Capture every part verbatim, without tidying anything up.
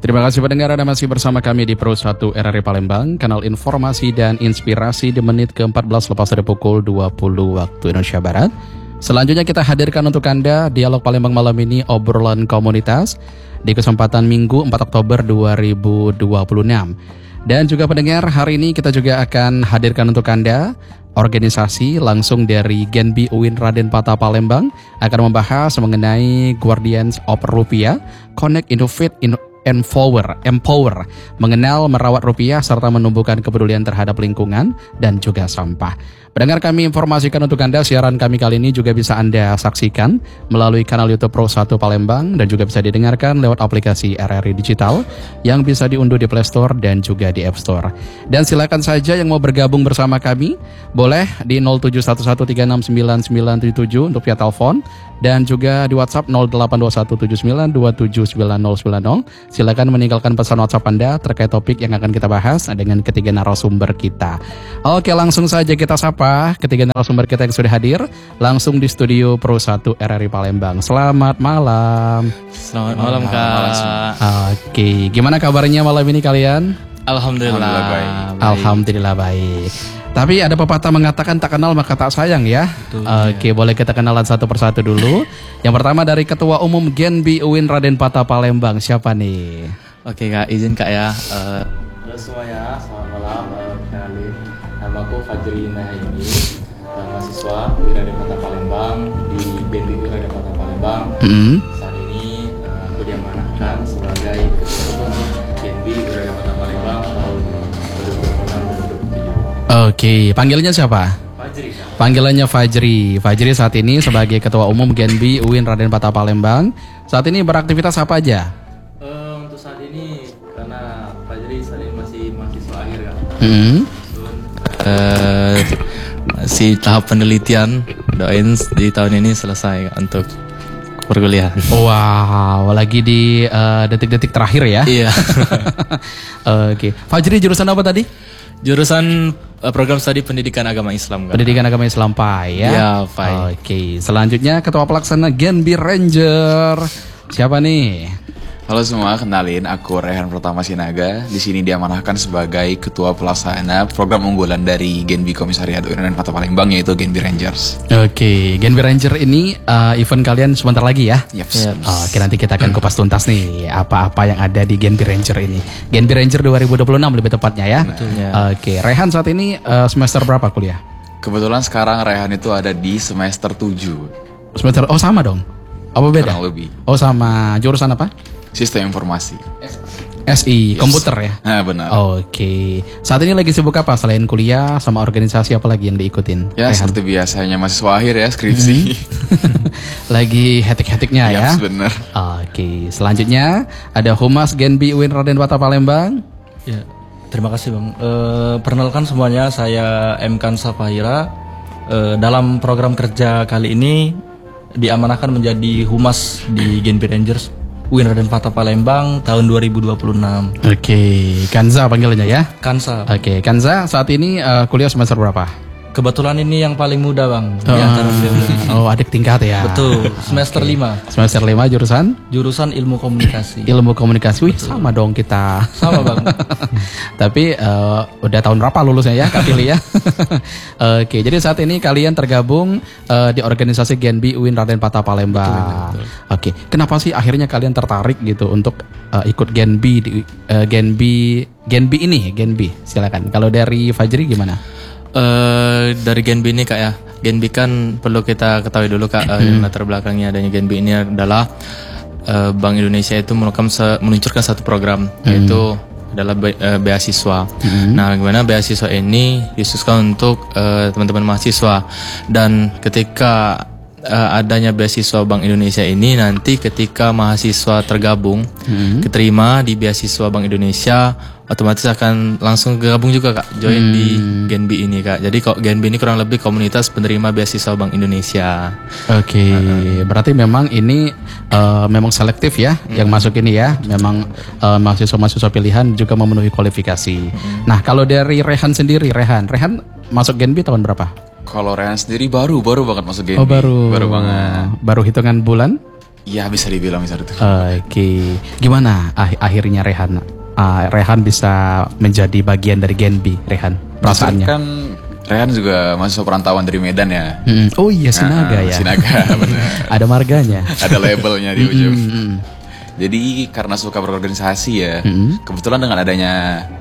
Terima kasih pendengar, Anda masih bersama kami di Pro satu R R I Palembang, kanal informasi dan inspirasi di menit ke empat belas lepas dari pukul dua puluh waktu Indonesia Barat. Selanjutnya kita hadirkan untuk Anda Dialog Palembang malam ini, obrolan komunitas di kesempatan Minggu empat Oktober dua ribu dua puluh enam. Dan juga pendengar, hari ini kita juga akan hadirkan untuk Anda organisasi langsung dari Genbi U I N Raden Patah Palembang akan membahas mengenai Guardians of Rupiah, Connect, Innovate, Inno Empower, empower, mengenal, merawat rupiah, serta menumbuhkan kepedulian terhadap lingkungan dan juga sampah. Pendengar, kami informasikan untuk Anda, siaran kami kali ini juga bisa Anda saksikan melalui kanal YouTube Pro satu Palembang dan juga bisa didengarkan lewat aplikasi R R I Digital yang bisa diunduh di Play Store dan juga di App Store. Dan silakan saja yang mau bergabung bersama kami, boleh di nol tujuh satu satu tiga enam sembilan sembilan tujuh tujuh untuk via telepon dan juga di WhatsApp nol delapan dua satu tujuh sembilan dua tujuh sembilan nol sembilan nol. Silakan meninggalkan pesan WhatsApp Anda terkait topik yang akan kita bahas dengan ketiga narasumber kita. Oke, langsung saja kita sapa ketiga narasumber kita yang sudah hadir langsung di studio Pro satu R R I Palembang. Selamat malam. Selamat malam, Kak. Oke, gimana kabarnya malam ini kalian? Alhamdulillah, Alhamdulillah baik. Alhamdulillah baik. Tapi ada pepatah mengatakan tak kenal maka tak sayang ya. Betul, Oke, ya. Boleh kita kenalan satu persatu dulu. Yang pertama dari Ketua Umum Genbi U I N Raden Patah Palembang, siapa nih? Oke Kak, izin Kak ya. Uh, Halo semuanya, selamat malam. Uh, kenalin, namaku Fajri Nahaimi, uh, mahasiswa U I N Raden Patah Palembang di Genbi U I N Raden Patah Palembang. Mm-hmm. Saat ini uh, aku diamanahkan sebagai Ketua Umum Genbi U I N Raden Patah Palembang tahun dua ribu enam dua ribu tujuh. Oke, panggilannya siapa? Fajri. Panggilannya Fajri. Fajri saat ini sebagai Ketua Umum Genbi U I N Raden Patah Palembang. Saat ini beraktivitas apa aja? Uh, untuk saat ini, karena Fajri saat ini masih mahasiswa akhir kan. Hmm. uh, si tahap penelitian, doain di tahun ini selesai untuk perkuliahan. Wow, lagi di uh, detik-detik terakhir ya? Iya. Oke, Fajri jurusan apa tadi? Jurusan uh, program studi pendidikan agama Islam, kan? Pendidikan agama Islam P A I ya? Iya, P A I. Oke, selanjutnya Ketua Pelaksana Genbi Ranger. Siapa nih? Halo semua, kenalin aku Rehan Pratama Sinaga. Di sini diamanahkan sebagai Ketua Pelaksana program unggulan dari Genbi Komisariat U I N Raden Patah Palembang, yaitu Genbi Rangers. Oke, Genbi Ranger ini uh, event kalian sebentar lagi ya? Yep. Yep. Oke, nanti kita akan kupas tuntas nih apa-apa yang ada di Genbi Ranger ini. Genbi Ranger dua ribu dua puluh enam lebih tepatnya ya? Betulnya. Oke, Rehan saat ini uh, semester berapa kuliah? Kebetulan sekarang Rehan itu ada di semester tujuh. Semester, oh sama dong? Apa beda? Kurang lebih. Oh sama, jurusan apa? Sistem informasi. S I, Yes. komputer ya? Nah, benar. Oke, saat ini lagi sibuk apa selain kuliah sama organisasi apa lagi yang diikutin? Ya, Rehan? seperti biasanya mahasiswa akhir ya, skripsi. Lagi hetik-hetiknya ya? Yes, benar. Oke, selanjutnya ada Humas Genbi U I N Raden Patah Palembang. Ya, terima kasih Bang. E, perkenalkan semuanya, saya M. Kansa Fahira. E, dalam program kerja kali ini diamanahkan menjadi Humas di Genbi Rangers U I N Raden Patah Palembang tahun dua ribu dua puluh enam. Oke, Kanza panggilannya ya? Kansa. Oke, Kanza saat ini uh, kuliah semester berapa? Kebetulan ini yang paling muda Bang. Oh, Di antara beliau. oh adik tingkat ya? Betul, semester lima. Semester lima jurusan? Jurusan ilmu komunikasi. Ilmu komunikasi. Wih, sama dong kita. Sama Bang. Tapi uh, udah tahun berapa lulusnya ya Kak Pilih ya? Oke, jadi saat ini kalian tergabung uh, di organisasi Genbi U I N Raden Patah Palembang. Oke, kenapa sih akhirnya kalian tertarik gitu untuk uh, ikut Genbi di uh, Genbi Genbi ini? Genbi, silakan. Kalau dari Fajri gimana? Uh, dari Genbi ini Kak ya, Genbi kan perlu kita ketahui dulu Kak, uh, yang latar belakangnya adanya Genbi ini adalah uh, Bank Indonesia itu meluncurkan, meluncurkan satu program, hmm. yaitu adalah be, uh, beasiswa. Hmm. Nah, gimana beasiswa ini dikhususkan untuk uh, teman-teman mahasiswa, dan ketika uh, adanya beasiswa Bank Indonesia ini, nanti ketika mahasiswa tergabung, hmm. keterima di beasiswa Bank Indonesia, otomatis akan langsung gabung juga Kak, join hmm. di Genbi ini Kak. Jadi kok Genbi ini kurang lebih komunitas penerima beasiswa Bank Indonesia. Oke, uh, berarti memang ini uh, memang selektif ya, hmm. yang masuk ini ya. Memang uh, mahasiswa-mahasiswa pilihan juga memenuhi kualifikasi. Hmm. Nah, kalau dari Rehan sendiri, Rehan, Rehan masuk Genbi tahun berapa? Kalau Rehan sendiri baru, baru banget masuk Genbi. Oh baru, baru banget. Baru hitungan bulan? Iya bisa dibilang bisa itu. Oke, gimana ah- akhirnya Rehan? Uh, Rehan bisa menjadi bagian dari Genbi, Rehan. Perasaannya? Kan Rehan juga mahasiswa perantauan dari Medan ya. Hmm. Oh iya, Sinaga Nah, ya. Sinaga, benar. Ada marganya. Ada labelnya di ujung. Mm-mm. Jadi karena suka berorganisasi ya, Mm-mm. kebetulan dengan adanya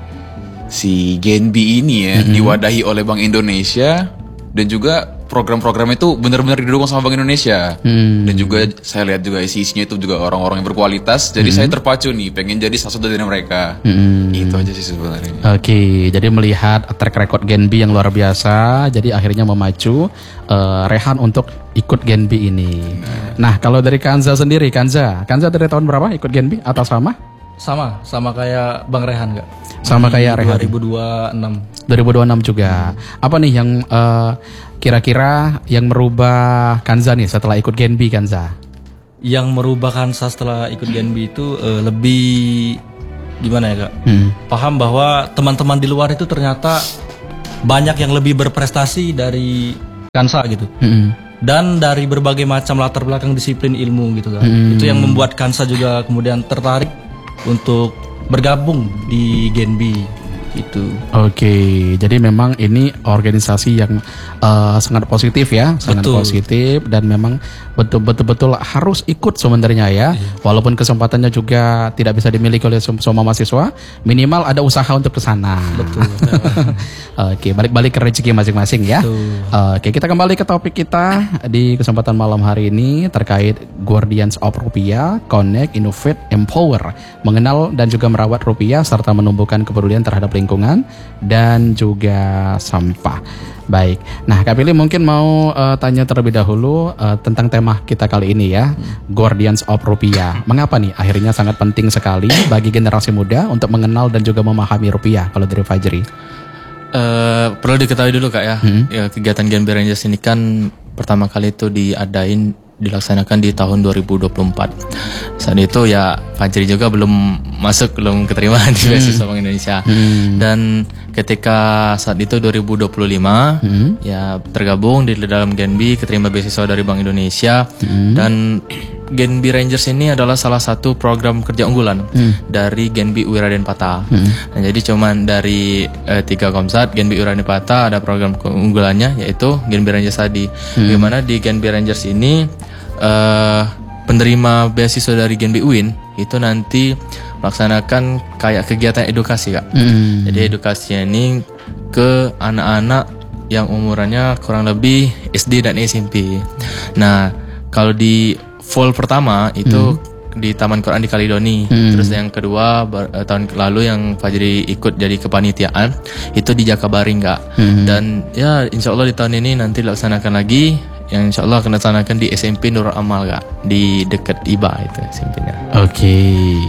si Genbi ini ya Mm-mm. diwadahi oleh Bank Indonesia dan juga program-program itu benar-benar didukung sama Bank Indonesia. Hmm. Dan juga saya lihat juga isi-isinya itu juga orang-orang yang berkualitas. Jadi saya terpacu nih pengen jadi salah satu dari mereka. Mm-mm. Itu aja sih sebenarnya. Oke, jadi melihat track record Genbi yang luar biasa, jadi akhirnya memacu uh, Rehan untuk ikut Genbi ini. Nah, kalau dari Kanza sendiri, Kanza, Kanza dari tahun berapa ikut Genbi atau sama? Sama, sama kayak Bang Rehan nggak? Sama kayak Rehan. dua ribu dua puluh enam. dua ribu dua puluh enam juga. Apa nih yang uh, kira-kira yang merubah Kanza nih setelah ikut Genbi, Kanza? Yang merubah Kansa setelah ikut Genbi itu eh, lebih gimana ya kak? Hmm. Paham bahwa teman-teman di luar itu ternyata banyak yang lebih berprestasi dari Kansa gitu. Hmm. Dan dari berbagai macam latar belakang disiplin ilmu gitu kan. Hmm. Itu yang membuat Kansa juga kemudian tertarik untuk bergabung di Genbi gitu. Oke, jadi memang ini organisasi yang uh, sangat positif ya, sangat Betul. positif dan memang betul-betul harus ikut sebenarnya ya. Walaupun kesempatannya juga tidak bisa dimiliki oleh sem- semua mahasiswa, minimal ada usaha untuk ke sana. Betul. Oke, balik-balik ke rezeki masing-masing ya. Betul. Oke, kita kembali ke topik kita di kesempatan malam hari ini terkait Guardians of Rupiah, Connect, Innovate, Empower, mengenal dan juga merawat rupiah serta menumbuhkan kepedulian terhadap lingkungan dan juga sampah. Baik, nah Kak Pilih mungkin mau uh, tanya terlebih dahulu uh, tentang tema kita kali ini ya, Guardians of Rupiah. Mengapa nih akhirnya sangat penting sekali bagi generasi muda untuk mengenal dan juga memahami rupiah kalau dari Fajri? Eh, perlu diketahui dulu kak ya, Hmm. ya kegiatan Genbi Rangers ini kan pertama kali itu diadain dilaksanakan di tahun dua ribu dua puluh empat. Saat itu ya Fajri juga belum masuk, belum keterima di beasiswa Bank Indonesia. Hmm. Dan ketika saat itu dua ribu dua puluh lima Hmm. ya tergabung di dalam Genbi, keterima beasiswa dari Bank Indonesia. Hmm. Dan Genbi Rangers ini adalah salah satu program kerja unggulan dari Genbi U I Raden Patah. Nah, jadi cuman dari eh, tiga Komsat, Genbi U I Raden Patah ada program keunggulannya yaitu Genbi Rangers tadi. Bagaimana di Genbi Rangers ini eh, penerima beasiswa dari Genbi U I N itu nanti melaksanakan kayak kegiatan edukasi kak. Hmm. Jadi edukasinya ini ke anak-anak yang umurannya kurang lebih S D dan S M P. Nah, kalau di fall pertama itu di Taman Quran di Kalidoni. Hmm. Terus yang kedua bar- eh, tahun lalu yang Fajri ikut jadi kepanitiaan itu di Jakabaring kak. Hmm. Dan ya insya Allah di tahun ini nanti dilaksanakan lagi yang insya Allah akan dilaksanakan di S M P Nurul Amal kak, di dekat I B A itu S M P-nya. Oke.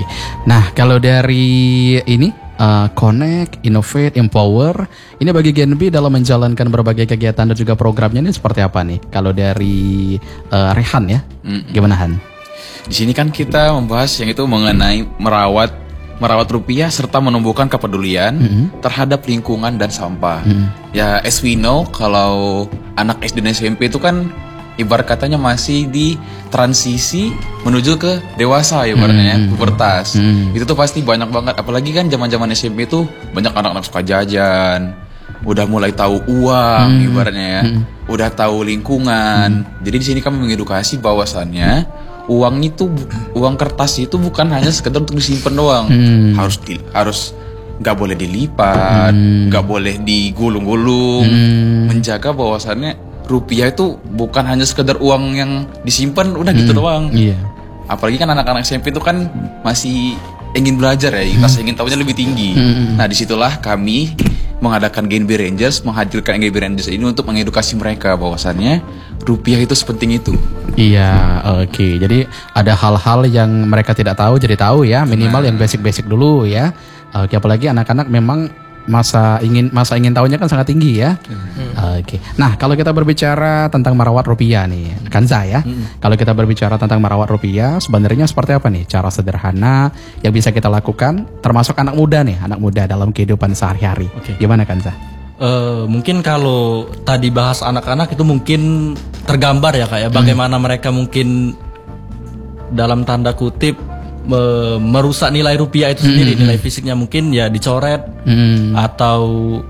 Nah, kalau dari ini uh, Connect, Innovate, Empower, ini bagi Genbi dalam menjalankan berbagai kegiatan dan juga programnya ini seperti apa nih? Kalau dari uh, Rehan ya, Mm. gimana Han? Di sini kan kita membahas yang itu mengenai merawat merawat rupiah serta menumbuhkan kepedulian terhadap lingkungan dan sampah. Ya as we know kalau anak S D dan S M P itu kan ibarat katanya masih di transisi menuju ke dewasa ya ibaratnya ya, pubertas. Itu tuh pasti banyak banget apalagi kan zaman-zaman S M P itu banyak anak-anak suka jajan, udah mulai tahu uang ibaratnya ya, udah tahu lingkungan. Jadi di sini kami mengedukasi bahwasannya uang itu bu- uang kertas itu bukan hanya sekedar untuk disimpan doang, Hmm. harus di, harus nggak boleh dilipat, nggak boleh digulung-gulung, menjaga bahwasannya rupiah itu bukan hanya sekedar uang yang disimpan udah gitu doang. Iya. Apalagi kan anak-anak S M P itu kan masih ingin belajar ya, kita ingin tahunya lebih tinggi. Nah disitulah kami mengadakan Genbi Rangers, menghadirkan Genbi Rangers ini untuk mengedukasi mereka bahwasannya rupiah itu sepenting itu. Iya, oke. Jadi ada hal-hal yang mereka tidak tahu jadi tahu ya, minimal yang basic-basic dulu ya. Oke, apalagi anak-anak memang masa ingin masa ingin tahunya kan sangat tinggi ya. Oke. Nah, kalau kita berbicara tentang merawat rupiah nih, Kanza ya. Kalau kita berbicara tentang merawat rupiah, sebenarnya seperti apa nih cara sederhana yang bisa kita lakukan termasuk anak muda nih, anak muda dalam kehidupan sehari-hari. Oke. Gimana Kanza? Eh, mungkin kalau tadi bahas anak-anak itu mungkin tergambar ya kak ya bagaimana mereka mungkin dalam tanda kutip me- merusak nilai rupiah itu sendiri, hmm. nilai fisiknya mungkin ya dicoret hmm. atau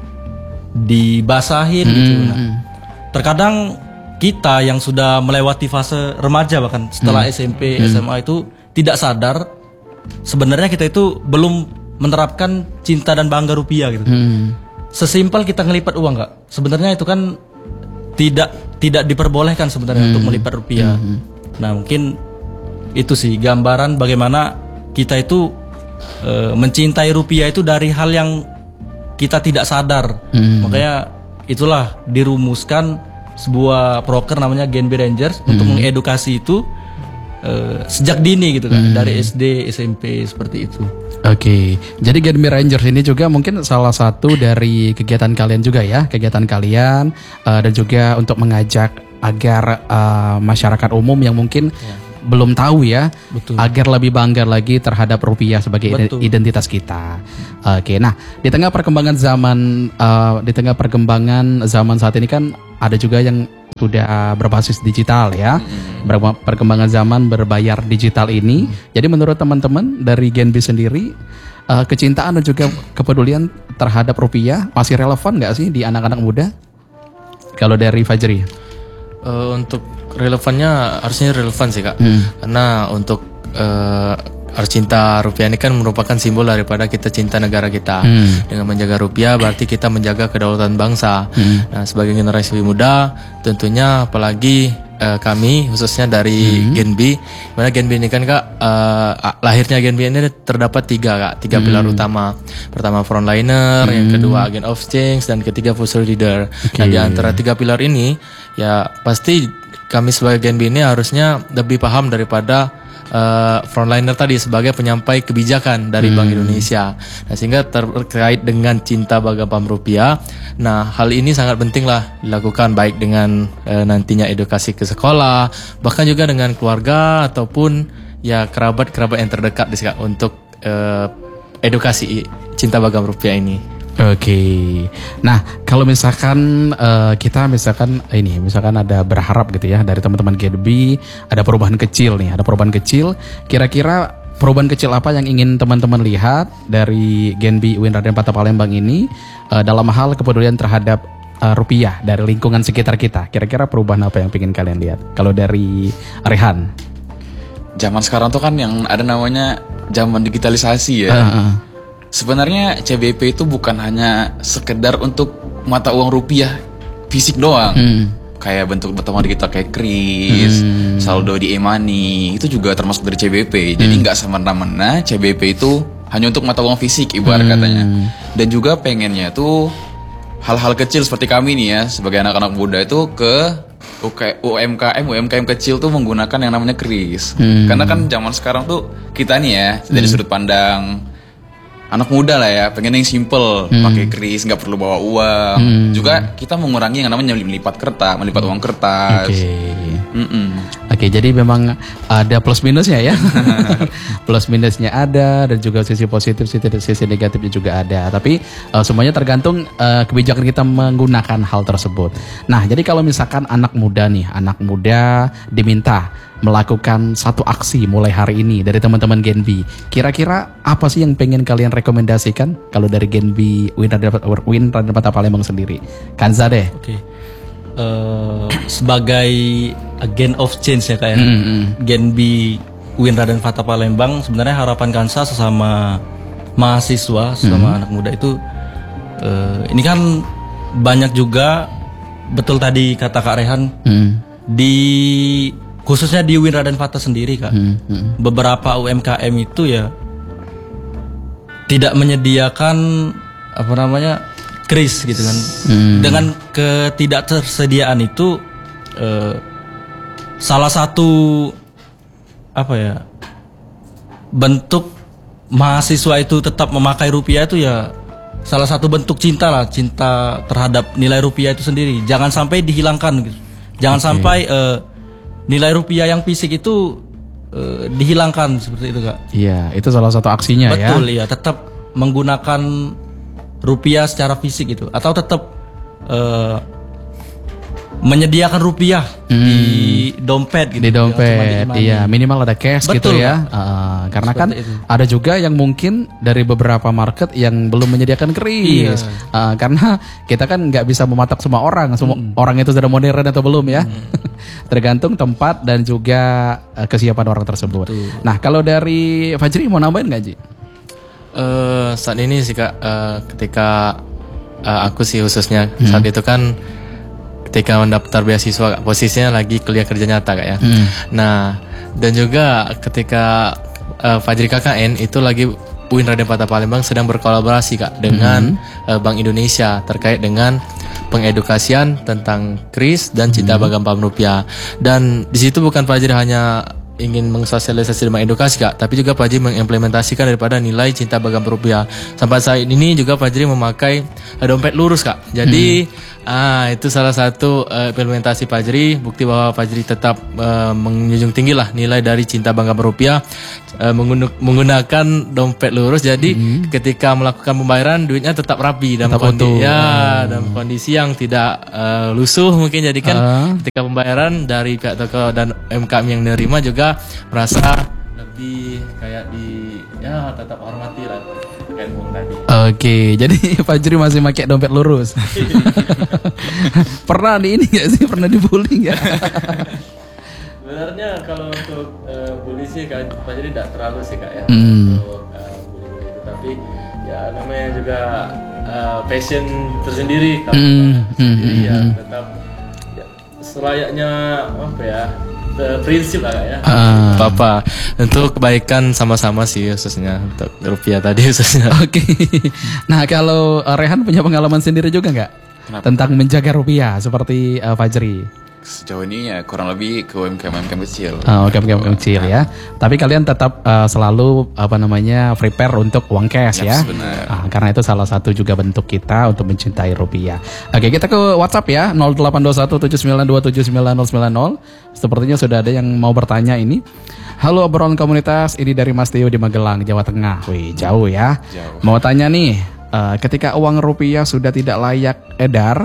dibasahin hmm. gitu. Nah, terkadang kita yang sudah melewati fase remaja bahkan setelah hmm. S M P, hmm. S M A itu tidak sadar sebenarnya kita itu belum menerapkan cinta dan bangga rupiah gitu. Hmm. Sesimpel kita ngelipat uang Kak. Sebenarnya itu kan tidak tidak diperbolehkan sebenarnya hmm. untuk melipat rupiah. Hmm. Nah, mungkin itu sih gambaran bagaimana kita itu e, mencintai rupiah itu dari hal yang kita tidak sadar. Hmm. Makanya itulah dirumuskan sebuah proker namanya Gen B Rangers hmm. untuk mengedukasi itu e, sejak dini gitu kan, hmm. dari S D, S M P seperti itu. Oke, jadi Gen B Rangers ini juga mungkin salah satu dari kegiatan kalian juga ya, kegiatan kalian uh, dan juga untuk mengajak agar uh, masyarakat umum yang mungkin ya. belum tahu ya, betul. agar lebih bangga lagi terhadap rupiah sebagai betul. identitas kita. Oke, nah di tengah perkembangan zaman, uh, di tengah perkembangan zaman saat ini kan ada juga yang sudah berbasis digital ya, hmm. perkembangan zaman berbayar digital ini. Hmm. Jadi menurut teman-teman dari Gen B sendiri, uh, kecintaan dan juga kepedulian terhadap rupiah masih relevan nggak sih di anak-anak muda? Kalau dari Fajri? Uh, untuk relevannya harusnya relevan sih Kak, hmm. karena untuk uh, cinta rupiah ini kan merupakan simbol daripada kita cinta negara kita. Hmm. Dengan menjaga rupiah berarti kita menjaga kedaulatan bangsa. Hmm. Nah, sebagai generasi muda tentunya apalagi uh, kami khususnya dari hmm. Gen B, mana Gen B ini kan Kak uh, lahirnya Gen B ini terdapat tiga Kak, tiga hmm. pilar utama. Pertama frontliner, hmm. yang kedua agent of change, dan ketiga future leader. Okay. Nah, di antara tiga pilar ini ya pasti kami sebagai Gen B ini harusnya lebih paham daripada Uh, frontliner tadi sebagai penyampai kebijakan dari hmm. Bank Indonesia. Nah, sehingga terkait dengan cinta bangga paham rupiah. Nah, hal ini sangat penting lah dilakukan baik dengan uh, nantinya edukasi ke sekolah, bahkan juga dengan keluarga ataupun ya kerabat-kerabat yang terdekat sih Kak, untuk uh, edukasi cinta bangga rupiah ini. Oke, nah kalau misalkan uh, kita misalkan ini, misalkan ada berharap gitu ya dari teman-teman Gen B, ada perubahan kecil nih, ada perubahan kecil. Kira-kira perubahan kecil apa yang ingin teman-teman lihat dari Gen B U I N Raden Patah Palembang ini uh, dalam hal kepedulian terhadap uh, rupiah dari lingkungan sekitar kita? Kira-kira perubahan apa yang ingin kalian lihat? Kalau dari Rehan? Zaman sekarang tuh kan yang ada namanya zaman digitalisasi ya. Uh, uh. Sebenarnya C B P itu bukan hanya sekedar untuk mata uang rupiah fisik doang. Hmm. Kayak bentuk pertama kita kayak kris, hmm. saldo di e-money, itu juga termasuk dari C B P. Jadi nggak hmm. semena-mena C B P itu hanya untuk mata uang fisik ibarat hmm. katanya. Dan juga pengennya tuh hal-hal kecil seperti kami nih ya, sebagai anak-anak muda itu ke U M K M, U M K M kecil tuh menggunakan yang namanya kris. Hmm. Karena kan zaman sekarang tuh kita nih ya, dari hmm. sudut pandang anak muda lah ya, pengen yang simple, hmm. pakai kris, nggak perlu bawa uang. Hmm. Juga kita mengurangi yang namanya melipat kertas, melipat uang kertas. Oke, okay. Oke, jadi memang ada plus minusnya ya. Plus minusnya ada, dan juga sisi positif, sisi negatifnya juga ada. Tapi uh, semuanya tergantung uh, kebijakan kita menggunakan hal tersebut. Nah, jadi kalau misalkan anak muda nih, anak muda diminta melakukan satu aksi mulai hari ini dari teman-teman Gen B, kira-kira apa sih yang pengen kalian rekomendasikan kalau dari Gen B U I N Raden Patah Palembang sendiri? Kanza deh. Oke. Okay. Uh, sebagai agent of change ya kayak mm-hmm. Gen B U I N Raden Patah Palembang, sebenarnya harapan Kansa sesama mahasiswa, sesama mm-hmm. anak muda itu uh, ini kan banyak juga, betul tadi kata Kak Rehan, mm. di khususnya di U I N Raden Patah sendiri Kak, hmm, hmm. beberapa U M K M itu ya tidak menyediakan apa namanya kris gitu kan. Hmm. Dengan ketidaktersediaan itu eh, salah satu apa ya bentuk mahasiswa itu tetap memakai rupiah itu ya salah satu bentuk cinta lah, cinta terhadap nilai rupiah itu sendiri. Jangan sampai dihilangkan gitu. Jangan okay. sampai eh, nilai rupiah yang fisik itu uh, dihilangkan seperti itu Kak. Iya, itu salah satu aksinya. Betul, ya. Betul ya, tetap menggunakan rupiah secara fisik itu, atau tetap uh, menyediakan rupiah Hmm. di dompet gitu. Di dompet, Automatic money. iya minimal ada cash gitu Betul, ya. Pak. Uh, karena kan Seperti itu. ada juga yang mungkin dari beberapa market yang belum menyediakan kris. Iya. Uh, karena kita kan nggak bisa mematok semua orang, semua orang itu sudah modern atau belum ya. Tergantung tempat dan juga uh, kesiapan orang tersebut. Nah kalau dari Fajri mau nambahin nggak Ji? Eh, saat ini sih kak, eh, ketika eh, aku sih khususnya saat itu kan ketika mendaftar beasiswa kak, posisinya lagi kuliah kerja nyata kak ya. Nah dan juga ketika eh, Fajri K K N itu lagi U I N Raden Patah Palembang sedang berkolaborasi kak dengan eh, Bank Indonesia terkait dengan pengedukasian tentang kris dan cinta bangga paham rupiah. Dan di situ bukan Fajri hanya ingin mensosialisasi dan mengedukasi kak, tapi juga Fajri mengimplementasikan daripada nilai cinta bangga rupiah. Sampai saat ini juga Fajri memakai eh, dompet lurus kak. Jadi ah itu salah satu eh, implementasi Fajri, bukti bahwa Fajri tetap eh, menjunjung tinggi lah nilai dari cinta bangga rupiah, eh, menggunu- menggunakan dompet lurus. Jadi ketika melakukan pembayaran duitnya tetap rapi dalam Tetap kondisi utuh. ya dalam kondisi yang tidak eh, lusuh mungkin. Jadi kan Ah. ketika pembayaran dari pihak toko dan M K M yang menerima juga merasa lebih kayak di ya tetap hormati lah kayak Bung tadi. Oke, jadi Fajri masih pakai dompet lurus. Pernah di ini nggak sih? Pernah dibully nggak? Sebenarnya kalau untuk eh, bully sih kak Fajri tidak terlalu sih kak ya Hmm. untuk eh, bully-bully itu, tapi ya namanya juga eh, passion tersendiri kalau Hmm, hmm, jadi hmm, ya hmm. tetap ya, selayaknya apa ya eh, prinsip lah kak ya. Ah. Apa untuk kebaikan sama-sama sih khususnya untuk rupiah tadi khususnya. Oke. Nah kalau uh, Rehan punya pengalaman sendiri juga nggak tentang menjaga rupiah seperti uh, Fajri? Sejauh ini ya kurang lebih ke U M K M U M K M kecil. Oh, Oke, oke, oke, kecil ya. Tapi kalian tetap uh, selalu apa namanya prepare untuk uang cash ya. Yaps, benar. Ah, karena itu salah satu juga bentuk kita untuk mencintai rupiah. Oke, kita ke WhatsApp ya nol delapan dua satu tujuh sembilan dua tujuh sembilan nol sembilan nol. Sepertinya sudah ada yang mau bertanya ini. Halo obrolan komunitas, ini dari Mas Tio di Magelang, Jawa Tengah. Wih, jauh ya. Jauh. Mau tanya nih, uh, ketika uang rupiah sudah tidak layak edar,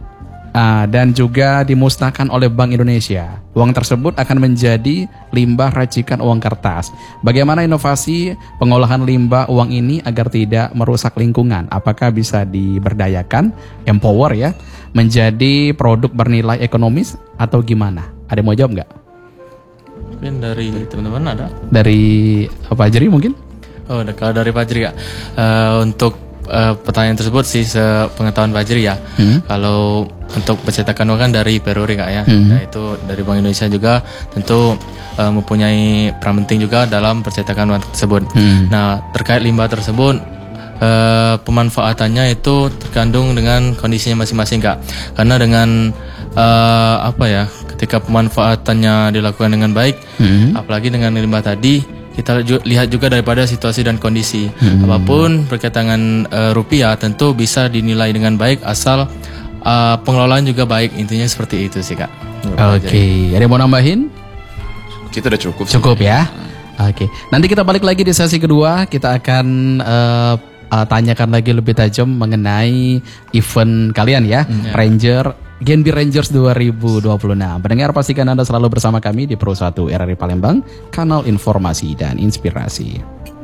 Ah, dan juga dimusnahkan oleh Bank Indonesia, uang tersebut akan menjadi limbah racikan uang kertas. Bagaimana inovasi pengolahan limbah uang ini agar tidak merusak lingkungan? Apakah bisa diberdayakan, empower ya, menjadi produk bernilai ekonomis atau gimana? Ada yang mau jawab nggak? Mungkin dari teman-teman ada. Dari apa Fajri mungkin? Oh, ada- kalau dari Fajri kak, Eh, untuk eh, pertanyaan tersebut sih sepengetahuan Fajri ya. Kalau untuk percetakan uang kan dari Peruri kak ya. Nah itu dari Bank Indonesia juga tentu eh, mempunyai peran penting juga dalam percetakan uang tersebut. Nah terkait limbah tersebut, eh, pemanfaatannya itu terkandung dengan kondisinya masing-masing kak. Karena dengan eh, apa ya, ketika pemanfaatannya dilakukan dengan baik, apalagi dengan limbah tadi, kita ju- lihat juga daripada situasi dan kondisi. Apapun berkaitan dengan eh, rupiah tentu bisa dinilai dengan baik asal eh, pengelolaan juga baik. Intinya seperti itu sih kak. Oke, ada yang mau nambahin? Kita udah cukup. sih. Cukup ya. Oke. Nanti kita balik lagi di sesi kedua. Kita akan eh, eh, tanyakan lagi lebih tajam mengenai event kalian ya, Ranger Genbi Rangers dua ribu dua puluh enam. Pendengar, pastikan Anda selalu bersama kami di Pro satu R R I Palembang, kanal informasi dan inspirasi.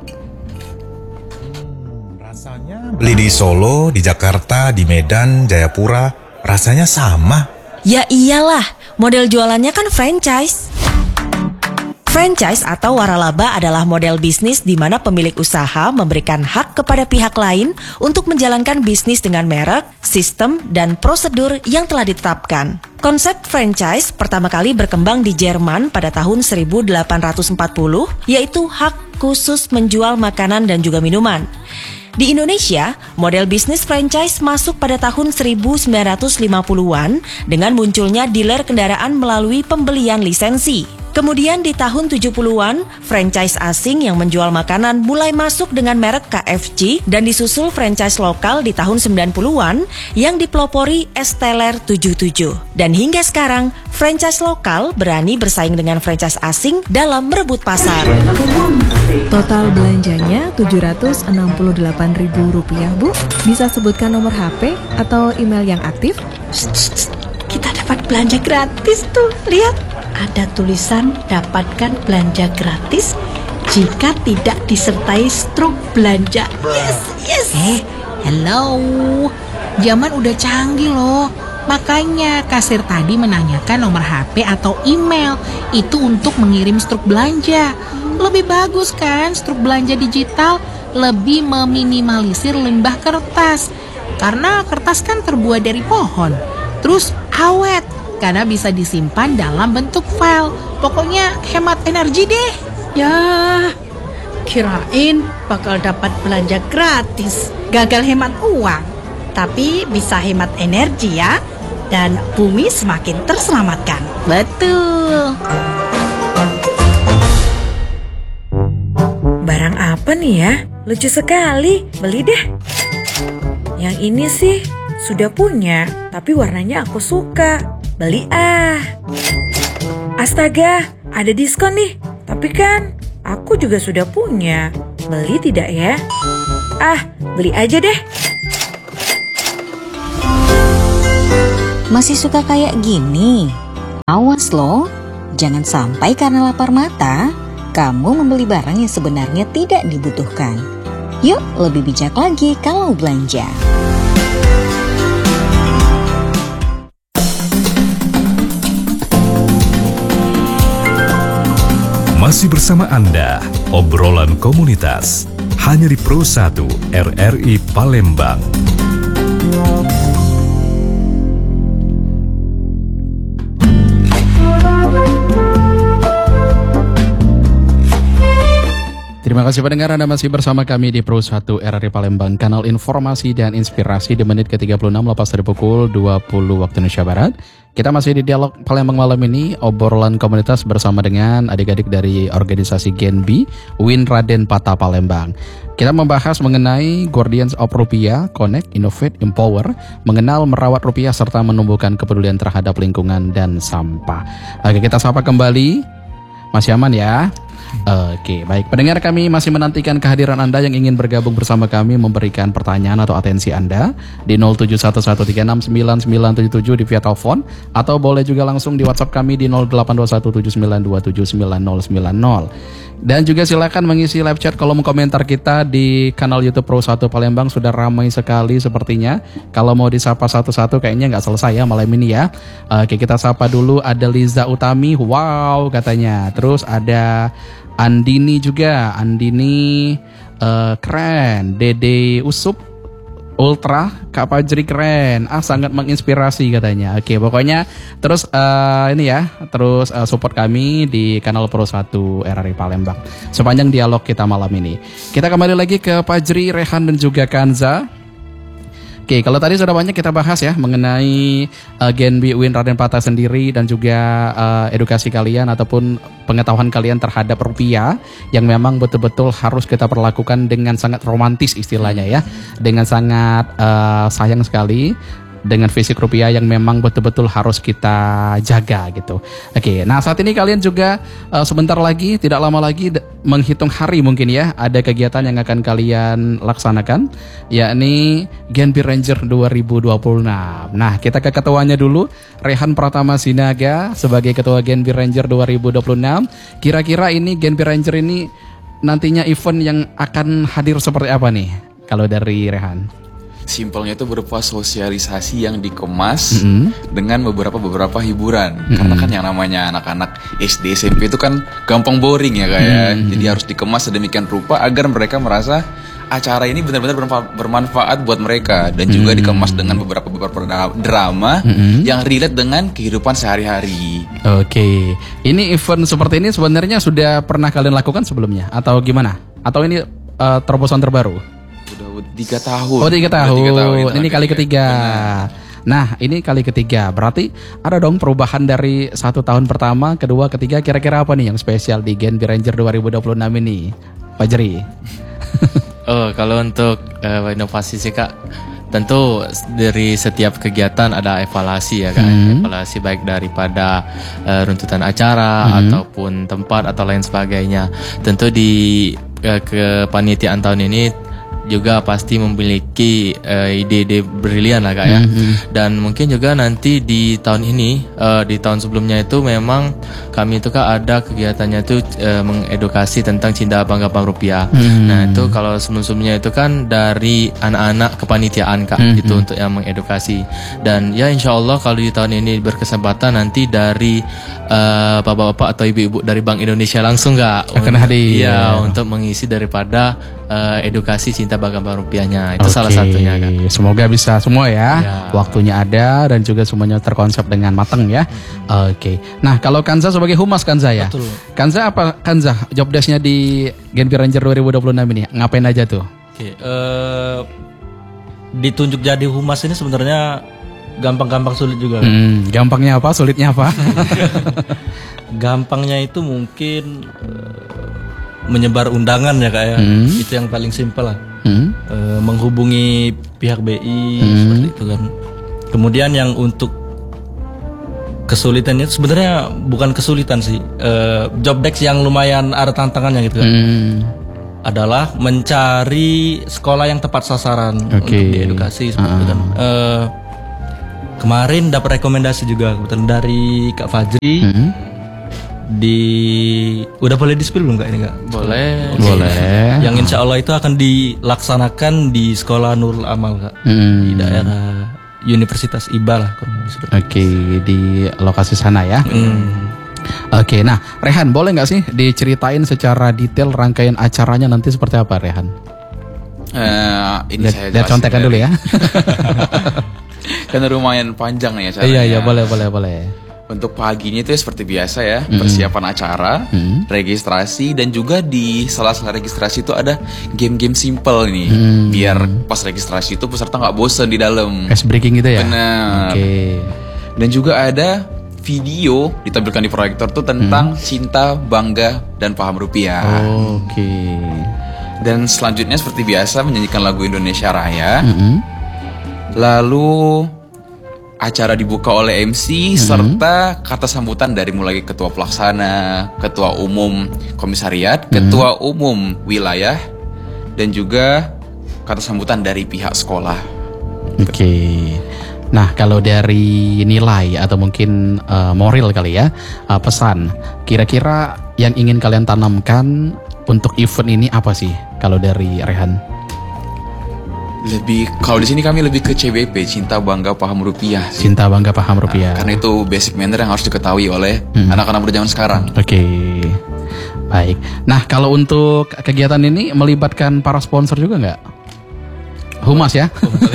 Beli di Solo, di Jakarta, di Medan, Jayapura, rasanya sama. Ya iyalah, model jualannya kan franchise. Franchise atau waralaba adalah model bisnis di mana pemilik usaha memberikan hak kepada pihak lain untuk menjalankan bisnis dengan merek, sistem, dan prosedur yang telah ditetapkan. Konsep franchise pertama kali berkembang di Jerman pada tahun seribu delapan ratus empat puluh, yaitu hak khusus menjual makanan dan juga minuman. Di Indonesia, model bisnis franchise masuk pada tahun seribu sembilan ratus lima puluhan dengan munculnya dealer kendaraan melalui pembelian lisensi. Kemudian di tahun tujuh puluhan, franchise asing yang menjual makanan mulai masuk dengan merek K F C dan disusul franchise lokal di tahun sembilan puluhan yang dipelopori Esteller tujuh puluh tujuh. Dan hingga sekarang, franchise lokal berani bersaing dengan franchise asing dalam merebut pasar. Total belanjanya tujuh ratus enam puluh delapan ribu rupiah, Bu. Bisa sebutkan nomor H P atau email yang aktif? Kita ada dapat belanja gratis tuh. Lihat, ada tulisan dapatkan belanja gratis jika tidak disertai struk belanja. Yes, yes. Eh, hello. Zaman udah canggih loh. Makanya kasir tadi menanyakan nomor H P atau email. Itu untuk mengirim struk belanja. Lebih bagus kan struk belanja digital? Lebih meminimalisir limbah kertas. Karena kertas kan terbuat dari pohon. Terus awet, karena bisa disimpan dalam bentuk file. Pokoknya hemat energi deh. Ya, kirain bakal dapat belanja gratis. Gagal hemat uang, tapi bisa hemat energi ya. Dan bumi semakin terselamatkan. Betul. Barang apa nih ya? Lucu sekali, beli deh. Yang ini sih sudah punya, tapi warnanya aku suka. Beli ah. Astaga, ada diskon nih. Tapi kan aku juga sudah punya. Beli tidak ya? Ah, beli aja deh. Masih suka kayak gini? Awas loh, jangan sampai karena lapar mata, kamu membeli barang yang sebenarnya tidak dibutuhkan. Yuk, lebih bijak lagi kalau belanja. Masih bersama Anda, obrolan komunitas, hanya di Pro satu R R I Palembang. Terima kasih pendengar, Anda masih bersama kami di Pro satu R R I Palembang, kanal informasi dan inspirasi di menit ke tiga puluh enam lepas dari pukul dua puluh waktu Indonesia Barat. Kita masih di Dialog Palembang malam ini, obrolan komunitas bersama dengan adik-adik dari organisasi Genbi, Win Raden Patah Palembang. Kita membahas mengenai Guardians of Rupiah, Connect, Innovate, Empower, mengenal merawat rupiah serta menumbuhkan kepedulian terhadap lingkungan dan sampah. Oke, kita sapa kembali. Masih aman ya? Oke, baik. Pendengar, kami masih menantikan kehadiran Anda yang ingin bergabung bersama kami, memberikan pertanyaan atau atensi Anda di nol tujuh satu satu tiga enam sembilan sembilan tujuh tujuh di via telepon, atau boleh juga langsung di WhatsApp kami di nol delapan dua satu tujuh sembilan dua tujuh sembilan nol sembilan nol. Dan juga silakan mengisi live chat kolom komentar kita di kanal YouTube Pro satu Palembang. Sudah ramai sekali sepertinya. Kalau mau disapa satu-satu kayaknya nggak selesai ya malam ini ya. Oke, kita sapa dulu. Ada Liza Utami, wow katanya. Terus ada Andini juga, Andini uh, keren. Dede Usup Ultra, Kak Fajri keren. Ah, sangat menginspirasi katanya. Oke, pokoknya terus uh, ini ya, terus uh, support kami di kanal Pro satu R R I Palembang sepanjang dialog kita malam ini. Kita kembali lagi ke Fajri, Rehan dan juga Kanza. Oke, kalau tadi sudah banyak kita bahas ya mengenai uh, Genbi Win Raden Patah sendiri dan juga uh, edukasi kalian ataupun pengetahuan kalian terhadap rupiah yang memang betul-betul harus kita perlakukan dengan sangat romantis istilahnya ya, dengan sangat uh, sayang sekali dengan fisik rupiah yang memang betul-betul harus kita jaga gitu. Oke, nah saat ini kalian juga uh, sebentar lagi, tidak lama lagi d- menghitung hari mungkin ya, ada kegiatan yang akan kalian laksanakan, yakni Genbi Ranger dua ribu dua puluh enam. Nah, kita ke ketuanya dulu, Rehan Pratama Sinaga sebagai ketua Genbi Ranger dua ribu dua puluh enam. Kira-kira ini Genbi Ranger ini nantinya event yang akan hadir seperti apa nih kalau dari Rehan? Simpelnya itu berupa sosialisasi yang dikemas Mm-hmm. dengan beberapa beberapa hiburan. Mm-hmm. Karena kan yang namanya anak-anak S D S M P itu kan gampang boring ya kayak. Mm-hmm. Jadi harus dikemas sedemikian rupa agar mereka merasa acara ini benar-benar bermanfa- bermanfaat buat mereka, dan juga mm-hmm. dikemas dengan beberapa beberapa drama mm-hmm. yang relate dengan kehidupan sehari-hari. Oke, ini event seperti ini sebenarnya sudah pernah kalian lakukan sebelumnya atau gimana? Atau ini uh, terobosan terbaru? Udah tiga tahun. Oh tiga tahun. tiga tahun ini kali ketiga. Benar. Nah ini kali ketiga. Berarti ada dong perubahan dari satu tahun pertama, kedua, ketiga. Kira-kira apa nih yang spesial di Genbi Ranger dua ribu dua puluh enam ini, Fajri? Oh kalau untuk uh, inovasi sih Kak, tentu dari setiap kegiatan ada evaluasi ya Kak. Hmm. Evaluasi baik daripada uh, runtutan acara hmm. ataupun tempat atau lain sebagainya. Tentu di uh, kepanitiaan tahun ini juga pasti memiliki uh, ide-ide brilian lah Kak ya. Mm-hmm. Dan mungkin juga nanti di tahun ini, uh, di tahun sebelumnya itu memang kami itu Kak ada kegiatannya itu uh, mengedukasi tentang cinta bangga Bank Rupiah. Mm-hmm. Nah itu kalau sebelum-sebelumnya itu kan dari anak-anak kepanitiaan Kak, Mm-hmm. itu untuk yang mengedukasi. Dan ya insya Allah kalau di tahun ini berkesempatan nanti dari uh, bapak-bapak atau ibu-ibu dari Bank Indonesia langsung Kak akan hadir. Iya, untuk mengisi daripada uh, edukasi cinta bangga Bank Rupiahnya. Itu Oke, salah satunya Kak. Semoga bisa semua ya. Ya. Waktunya ada dan juga semuanya terkonsep dengan matang ya. Hmm. Oke. Nah, kalau Kanza sebagai humas Kanza ya. Betul. Kanza apa Kanza job desk-nya di Genpi Ranger dua ribu dua puluh enam ini? Ngapain aja tuh? Oke, eh, ditunjuk jadi humas ini sebenarnya gampang-gampang sulit juga. Hmm, gampangnya apa? Sulitnya apa? Gampangnya itu mungkin eh, menyebar undangan ya Kak ya. Hmm. Itu yang paling simpel lah. Hmm. Eh, menghubungi pihak B I Hmm. seperti itu kan. Kemudian yang untuk kesulitannya sebenarnya bukan kesulitan sih. Eh, job desk yang lumayan ada tantangannya gitu kan. Hmm. Adalah mencari sekolah yang tepat sasaran Oke. untuk diedukasi seperti itu kan. Eh, kemarin dapat rekomendasi juga kebetulan dari Kak Fajri. Hmm. Di udah boleh di-spill belum Kak ini Kak? Boleh. Boleh. Yang insya Allah itu akan dilaksanakan di Sekolah Nurul Amal Kak. Hmm. Di daerah Universitas I B A lah kurang lebih seperti itu. Oke, di lokasi sana ya. Hmm. Oke, nah Rehan boleh nggak sih diceritain secara detail rangkaian acaranya nanti seperti apa Rehan? Eh, ini Lihat, saya lihat jelasin contekan dari- dulu ya. Karena lumayan panjang nih acaranya. Iya iya boleh boleh boleh. Untuk paginya itu ya seperti biasa ya, Mm-mm. persiapan acara, Mm. registrasi, dan juga di sela-sela registrasi itu ada game-game simple nih, Mm. biar pas registrasi itu peserta nggak bosen di dalam. Ice breaking gitu ya? Benar. Oke. Dan juga ada video ditampilkan di proyektor tuh tentang cinta, bangga, dan paham rupiah. Oke. Dan selanjutnya seperti biasa menyanyikan lagu Indonesia Raya. Mm-mm. Lalu acara dibuka oleh M C serta kata sambutan dari mulai ketua pelaksana, ketua umum komisariat, ketua umum wilayah, dan juga kata sambutan dari pihak sekolah. Oke. Nah, kalau dari nilai atau mungkin uh, moral kali ya, uh, pesan, kira-kira yang ingin kalian tanamkan untuk event ini apa sih? Kalau dari Rehan? Lebih kalau di sini kami lebih ke C B P, cinta bangga paham rupiah. sih. Cinta bangga paham rupiah. Karena itu basic manner yang harus diketahui oleh Hmm. anak-anak muda zaman sekarang. Oke. Baik. Nah, kalau untuk kegiatan ini melibatkan para sponsor juga nggak? Humas ya?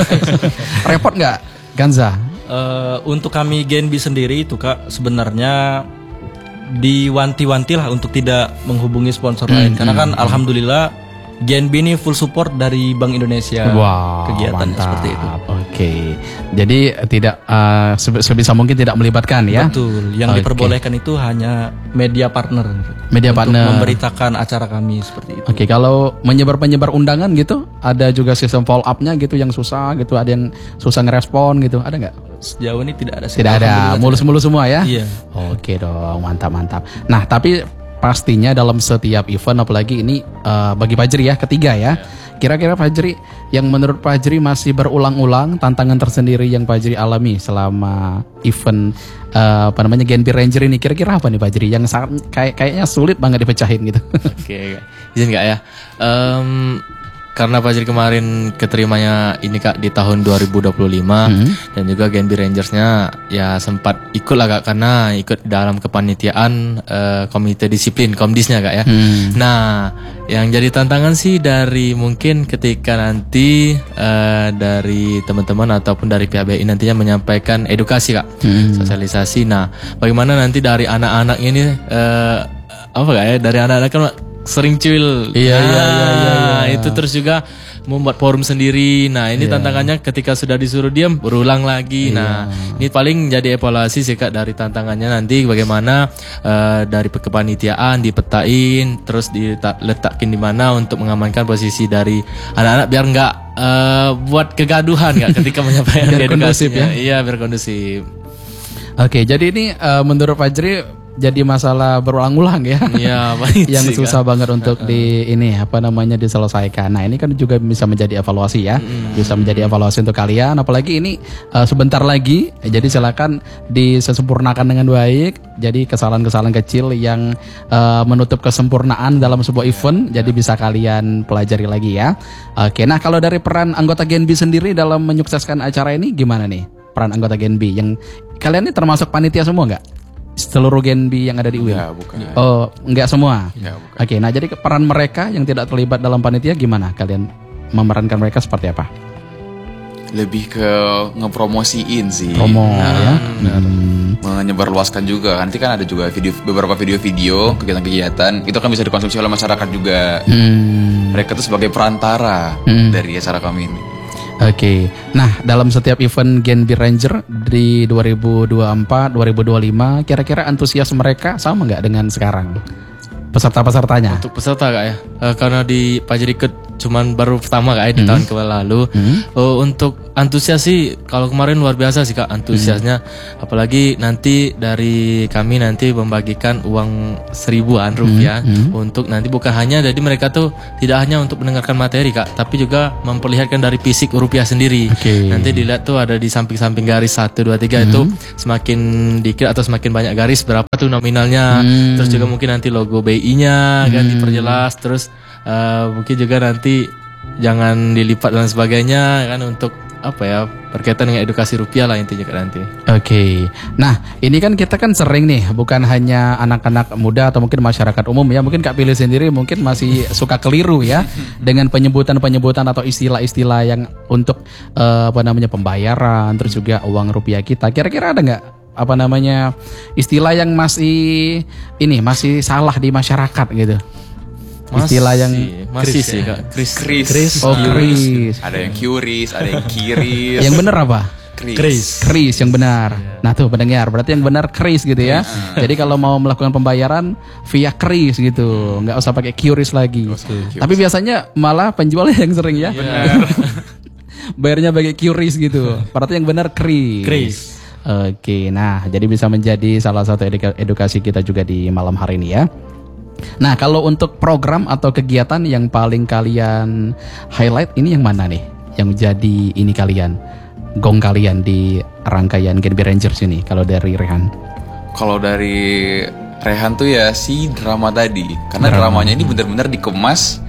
Repot nggak, Ganza? Eh, untuk kami Genbi sendiri itu Kak sebenarnya diwanti-wanti lah untuk tidak menghubungi sponsor Hmm, lain karena hmm, kan hmm. alhamdulillah Genbi ini full support dari Bank Indonesia. Wow, kegiatan mantap. seperti itu. Oke. Jadi tidak uh, sebe- sebisa mungkin tidak melibatkan ya. Betul. Yang Oke. diperbolehkan itu hanya media partner. Media untuk partner. memberitakan acara kami seperti itu. Oke, kalau menyebar-penyebar undangan gitu, ada juga sistem follow up-nya gitu yang susah gitu, ada yang susah ngerespon gitu, ada nggak? Sejauh ini tidak ada. Tidak ada, Alhamdulillah mulus-mulus semua ya? Iya. Oke dong, mantap-mantap. Nah, tapi pastinya dalam setiap event, apalagi ini uh, bagi Fajri ya, ketiga ya. Kira-kira Fajri, yang menurut Fajri masih berulang-ulang, tantangan tersendiri yang Fajri alami selama event uh, apa namanya Genpi Ranger ini, kira-kira apa nih Fajri? Yang sangat kayak kayaknya sulit banget dipecahin gitu. Oke, izin nggak ya? Em, karena Fajri kemarin keterimanya ini Kak di tahun dua ribu dua puluh lima Hmm. dan juga Genpi Rangersnya ya sempat ikut lah Kak karena ikut dalam kepanitiaan eh, komite disiplin Komdisnya Kak ya. Hmm. Nah, yang jadi tantangan sih dari mungkin ketika nanti eh, dari teman-teman ataupun dari pihak B I nantinya menyampaikan edukasi Kak, Hmm. sosialisasi. Nah, bagaimana nanti dari anak-anak ini eh, apa Kak ya? Dari anak-anak kan sering cuil. Iya, nah, iya, iya, iya, iya. itu terus juga membuat forum sendiri. Nah, ini Iya. tantangannya ketika sudah disuruh diam berulang lagi. Iya. Nah, ini paling jadi evaluasi sih Kak dari tantangannya nanti bagaimana eh, dari kepanitiaan dipetain terus diletakin di mana untuk mengamankan posisi dari anak-anak biar nggak eh, buat kegaduhan Kak ketika menyampaikan Biar kondusif edukasinya. ya? Iya, biar kondusif. Oke, jadi ini uh, menurut Fajri jadi masalah berulang-ulang ya. Iya, baik yang sih, susah kan? banget untuk di ini apa namanya diselesaikan. Nah, ini kan juga bisa menjadi evaluasi ya. Hmm. Bisa menjadi evaluasi untuk kalian, apalagi ini uh, sebentar lagi. Jadi silakan disempurnakan dengan baik. Jadi kesalahan-kesalahan kecil yang uh, menutup kesempurnaan dalam sebuah event, jadi bisa kalian pelajari lagi ya. Oke, nah kalau dari peran anggota Gen B sendiri dalam menyukseskan acara ini gimana nih? Peran anggota Gen B yang kalian ini termasuk panitia semua nggak? Seluruh Gen B yang ada di U I N? Enggak, bukan. Oh, enggak semua? Enggak, bukan. Oke, nah jadi peran mereka yang tidak terlibat dalam panitia gimana? Kalian memerankan mereka seperti apa? Lebih ke ngepromosiin sih. Promo nah, ya? Hmm. Menyebarluaskan juga. Nanti kan ada juga video beberapa video-video kegiatan-kegiatan itu kan bisa dikonsumsi oleh masyarakat juga. Hmm. Mereka tuh sebagai perantara hmm. dari acara kami ini. Oke, okay. Nah dalam setiap event Gen B Ranger di dua ribu dua puluh empat dua ribu dua puluh lima kira-kira antusias mereka sama nggak dengan sekarang? Peserta-pesertanya? Untuk peserta kak ya, uh, karena di Pajeri ikut cuman baru pertama kak ya, di hmm. tahun kemarin lalu. Hmm. Uh, untuk antusias sih kalau kemarin luar biasa sih kak antusiasnya. Hmm. Apalagi nanti dari kami nanti membagikan uang seribuan rupiah hmm. Hmm. untuk nanti bukan hanya jadi mereka tuh tidak hanya untuk mendengarkan materi kak, tapi juga memperlihatkan dari fisik rupiah sendiri. Okay. Nanti dilihat tuh ada di samping-samping garis satu dua tiga hmm. itu semakin dikit atau semakin banyak garis berapa tuh nominalnya. Hmm. Terus juga mungkin nanti logo B I-nya kan hmm. diperjelas. Terus uh, mungkin juga nanti jangan dilipat dan sebagainya kan untuk apa ya berkaitan dengan edukasi rupiah lah intinya kan nanti. Oke, okay. Nah ini kan kita kan sering nih bukan hanya anak-anak muda atau mungkin masyarakat umum ya, mungkin Kak Pilih sendiri mungkin masih suka keliru ya dengan penyebutan-penyebutan atau istilah-istilah yang untuk uh, apa namanya pembayaran terus juga uang rupiah kita. Kira-kira ada nggak apa namanya istilah yang masih ini masih salah di masyarakat gitu? Istilah yang masih sih kak, Kris, Kris, oh Kris. Ada yang Curis, ada yang Kiris. Yang benar apa? Kris. Kris yang benar. Nah tuh pendengar, berarti yang benar Kris gitu ya. Jadi kalau mau melakukan pembayaran via Kris gitu, nggak usah pakai Curis lagi. Tapi biasanya malah penjualnya yang sering ya. Benar. Bayarnya pakai Curis gitu. Berarti yang benar Kris. Kris. Oke, nah jadi bisa menjadi salah satu edukasi kita juga di malam hari ini ya. Nah kalau untuk program atau kegiatan yang paling kalian highlight ini yang mana nih? Yang jadi ini kalian, gong kalian di rangkaian Gen B Rangers ini kalau dari Rehan? Kalau dari Rehan tuh ya si drama tadi. Karena drama. dramanya ini benar-benar dikemas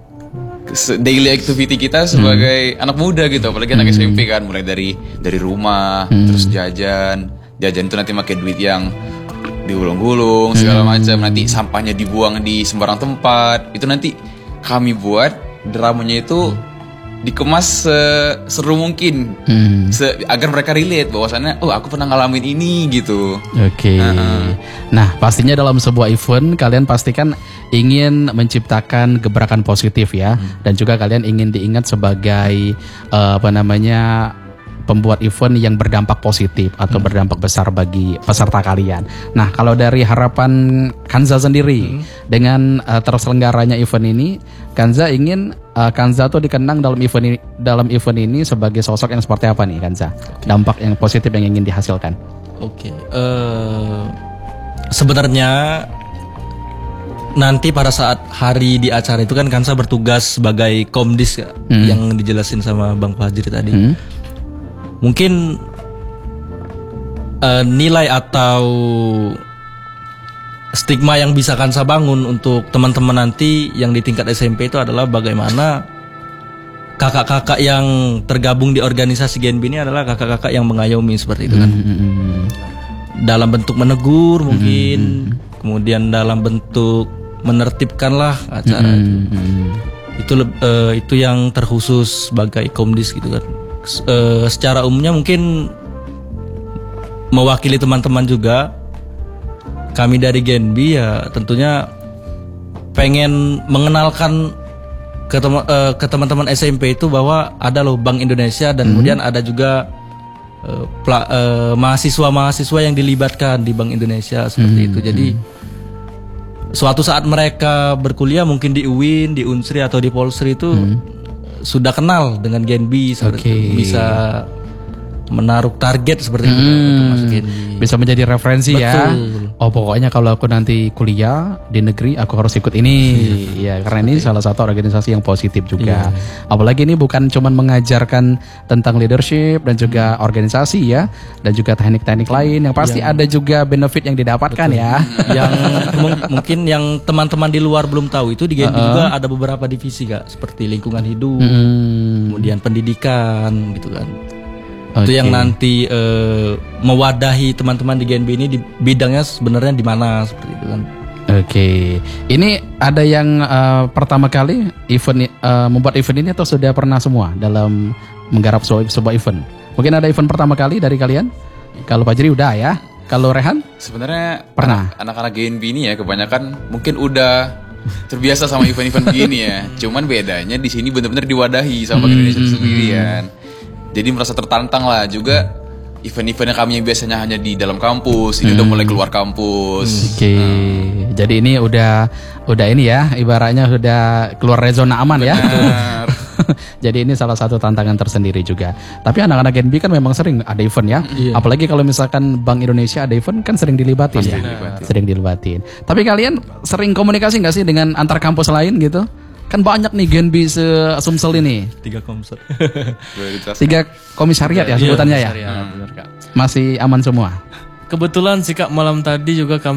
daily activity kita sebagai hmm. anak muda gitu. Apalagi hmm. anak S M P kan, mulai dari dari rumah, hmm. terus jajan. Jajan itu nanti pakai duit yang digulung-gulung segala macam, nanti sampahnya dibuang di sembarang tempat. Itu nanti kami buat dramanya itu dikemas seru mungkin hmm. se- agar mereka relate bahwasannya oh aku pernah ngalamin ini gitu. Oke. Okay. Uh-uh. Nah pastinya dalam sebuah event kalian pastikan ingin menciptakan gebrakan positif ya, hmm. dan juga kalian ingin diingat sebagai uh, apa namanya pembuat event yang berdampak positif atau hmm. berdampak besar bagi peserta kalian. Nah, kalau dari harapan Kanza sendiri hmm. dengan uh, terselenggaranya event ini, Kanza ingin uh, Kanza tuh dikenang dalam event ini, dalam event ini sebagai sosok yang seperti apa nih Kanza? Okay. Dampak yang positif yang ingin dihasilkan. Oke. Okay. Uh, sebenarnya nanti pada saat hari di acara itu kan Kanza bertugas sebagai komdis hmm. yang dijelasin sama Bang Fajri tadi. Hmm. Mungkin uh, nilai atau stigma yang bisa Kanza bangun untuk teman-teman nanti yang di tingkat S M P itu adalah bagaimana kakak-kakak yang tergabung di organisasi Gen B ini adalah kakak-kakak yang mengayomi seperti itu kan. Mm-hmm. Dalam bentuk menegur mungkin, mm-hmm. kemudian dalam bentuk menertibkanlah acara mm-hmm. itu. Itu uh, itu yang terkhusus sebagai komdis gitu kan. Uh, secara umumnya mungkin mewakili teman-teman juga, kami dari Gen B ya tentunya pengen mengenalkan ke, tem- uh, ke teman-teman S M P itu bahwa ada loh Bank Indonesia dan hmm. kemudian ada juga uh, pla- uh, mahasiswa-mahasiswa yang dilibatkan di Bank Indonesia seperti hmm. itu. Jadi suatu saat mereka berkuliah mungkin di U I N, di Unsri atau di Polsri itu hmm. sudah kenal dengan Gen B, okay. bisa menaruh target seperti hmm. itu untuk masuk Gen B. Bisa menjadi referensi. Betul. Ya. Oh pokoknya kalau aku nanti kuliah di negeri aku harus ikut ini, ya karena ini salah satu organisasi yang positif juga. Iya. Apalagi ini bukan cuman mengajarkan tentang leadership dan juga organisasi ya, dan juga teknik-teknik lain yang pasti yang, ada juga benefit yang didapatkan. Betul. Ya. Yang mungkin yang teman-teman di luar belum tahu itu di Genbi uh-uh. juga ada beberapa divisi Kak, seperti lingkungan hidup, hmm. kemudian pendidikan gitu kan. Okay. Itu yang nanti uh, mewadahi teman-teman di Genbi ini di bidangnya sebenarnya di mana seperti itu kan. Oke, okay. Ini ada yang uh, pertama kali event uh, membuat event ini atau sudah pernah semua dalam menggarap sebuah, sebuah event? Mungkin ada event pertama kali dari kalian? Kalau Fajri udah ya. Kalau Rehan? Sebenarnya pernah. Anak-anak Genbi ini ya kebanyakan mungkin udah terbiasa sama event-event begini ya. Cuman bedanya di sini benar-benar diwadahi sama hmm. Indonesia sendirian. Jadi merasa tertantang lah juga event-event yang kami yang biasanya hanya di dalam kampus ini hmm. udah mulai keluar kampus. Oke, okay. nah. Jadi ini udah udah ini ya ibaratnya sudah keluar dari zona aman. Benar. Ya. Jadi ini salah satu tantangan tersendiri juga. Tapi anak-anak Genbi kan memang sering ada event ya. Iya. Apalagi kalau misalkan Bank Indonesia ada event kan sering dilibatin. Pasti ya. Dilibatin. Sering dilibatin. Tapi kalian sering komunikasi nggak sih dengan antar kampus lain gitu? Kan banyak nih Genbi se-Sumsel ini. Tiga komsat. Tiga komisariat ya sebutannya ya. Benar, Kak. Masih aman semua. Kebetulan sih Kak malam tadi juga kami